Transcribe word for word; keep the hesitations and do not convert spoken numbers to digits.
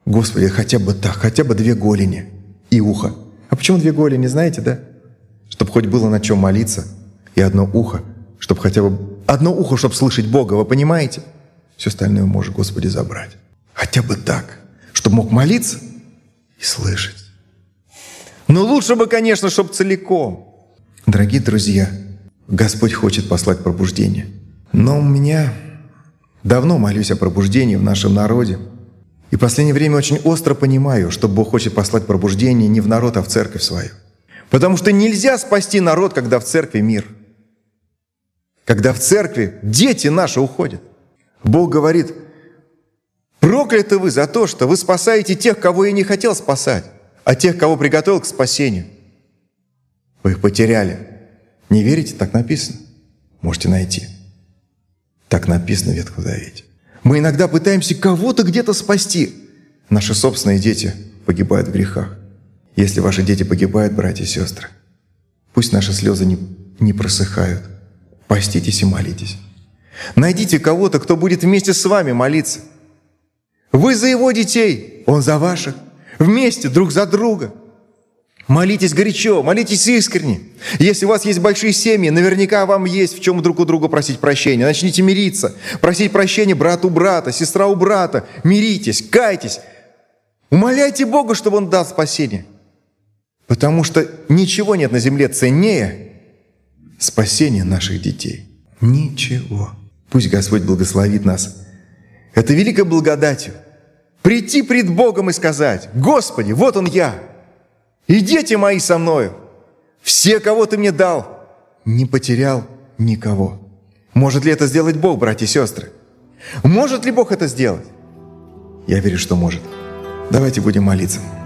Господи, хотя бы так, хотя бы две голени и ухо. А почему две голени, знаете, да? Чтобы хоть было на чем молиться, и одно ухо, чтобы хотя бы одно ухо, чтобы слышать Бога, вы понимаете? Все остальное можешь, Господи, забрать. Хотя бы так, чтобы мог молиться и слышать. Но лучше бы, конечно, чтобы целиком. Дорогие друзья, Господь хочет послать пробуждение. Но у меня давно молюсь о пробуждении в нашем народе. И в последнее время очень остро понимаю, что Бог хочет послать пробуждение не в народ, а в церковь свою. Потому что нельзя спасти народ, когда в церкви мир. Когда в церкви дети наши уходят. Бог говорит: прокляты вы за то, что вы спасаете тех, кого я не хотел спасать, а тех, кого приготовил к спасению. Вы их потеряли. Не верите? Так написано. Можете найти. Так написано в Ветхом Завете. Мы иногда пытаемся кого-то где-то спасти. Наши собственные дети погибают в грехах. Если ваши дети погибают, братья и сестры, пусть наши слезы не, не просыхают. Поститесь и молитесь. Найдите кого-то, кто будет вместе с вами молиться. Вы за его детей, он за ваших. Вместе, друг за друга. Молитесь горячо, молитесь искренне. Если у вас есть большие семьи, наверняка вам есть в чем друг у друга просить прощения. Начните мириться, просить прощения брат у брата, сестра у брата. Миритесь, кайтесь. Умоляйте Бога, чтобы Он дал спасение. Потому что ничего нет на земле ценнее спасения наших детей. Ничего. Пусть Господь благословит нас. Это великой благодатью. Прийти пред Богом и сказать: Господи, вот Он я. И дети мои со мною. Все, кого Ты мне дал. Не потерял никого. Может ли это сделать Бог, братья и сестры? Может ли Бог это сделать? Я верю, что может. Давайте будем молиться.